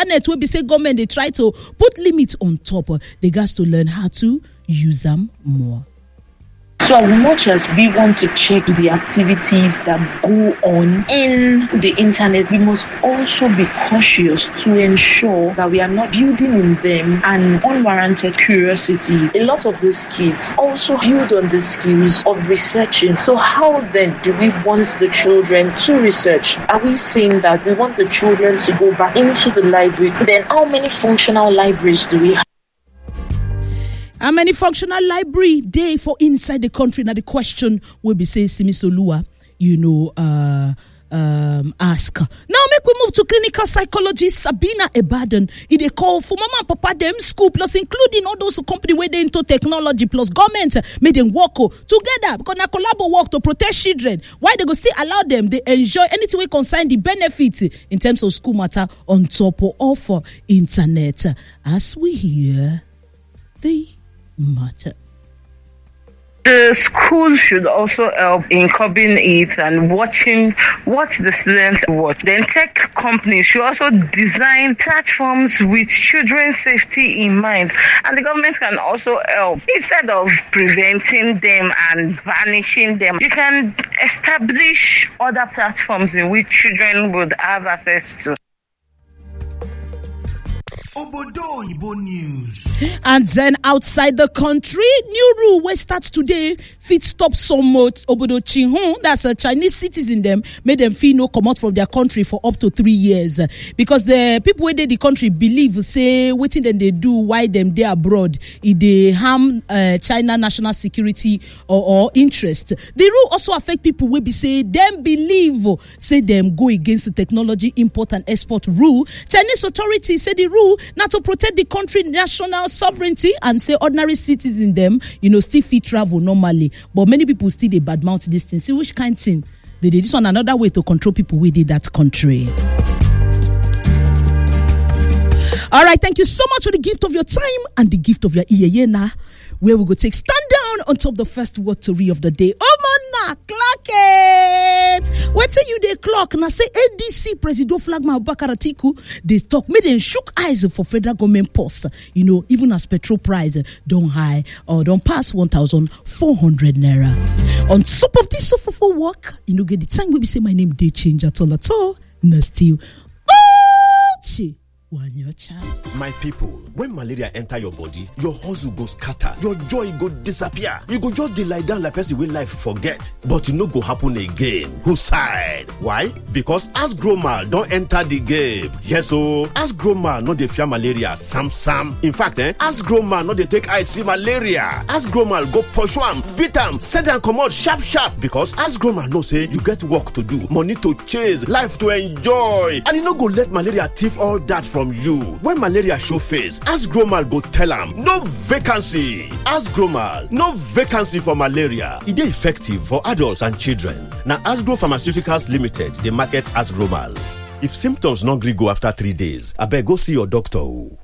internet will be say government they try to put limits on top. They got to learn how to use them more. So as much as we want to check the activities that go on in the internet, we must also be cautious to ensure that we are not building in them an unwarranted curiosity. A lot of these kids also build on the skills of researching. So how then do we want the children to research? Are we saying that we want the children to go back into the library? Then how many functional libraries do we have? How many functional library day for inside the country? Now the question will be say Simisolua, ask. Now make we move to clinical psychologist Sabina Ebaden. They call for mama and papa them school plus including all those company where they into technology plus government made them work together because na collabo work to protect children. Why they go still allow them they enjoy anything we concern the benefits in terms of school matter on top of internet. As we hear the matter. The school should also help in curbing it and watching what the students watch. Then tech companies should also design platforms with children's safety in mind. And the government can also help. Instead of preventing them and banishing them, you can establish other platforms in which children would have access to. Obodo Ibo News. And then outside the country, new rule will start today. Fit stop some Obodo Chinhun, that's a Chinese citizen them, made them feel no come out from their country for up to 3 years. Because the people within the country believe, say, waiting then they do why them they abroad, if they harm China national security or interest. The rule also affect people will be say, them believe, say them go against the technology import and export rule. Chinese authorities say the rule not to protect the country national sovereignty and say ordinary citizens them, still fit travel normally. But many people still they badmouth this thing. See which kind of thing they did. This one another way to control people within that country. All right, thank you so much for the gift of your time and the gift of your ear now. Where we go take stand down on top of the first watery of the day. Oh man, clock it. What say you they clock? Now say ADC President Flagma Abubakar Atiku, they talk, made them shook eyes for federal government post. Even as petrol price don't high or don't pass 1,400 naira. On top of this so for work, get the time we be say my name they change at all. No still. Oh, my people, when malaria enter your body, your hustle go scatter, your joy go disappear. You go just lie down like person with life forget. But it no go happen again. Who side? Why? Because Asgromal don't enter the game. Yes, so Asgromal no dey fear malaria. Sam. In fact, Asgromal no dey take eye see malaria. Asgromal go pursue am, beat am, set am comot sharp. Because Asgromal know say you get work to do, money to chase, life to enjoy, and you no go let malaria thief all that from you. When malaria show face, Asgromal go tell am no vacancy. Asgromal, no vacancy for malaria. It is effective for adults and children. Now Asgro Pharmaceuticals Limited, they market Asgromal. If symptoms not gree go after 3 days, abeg go see your doctor.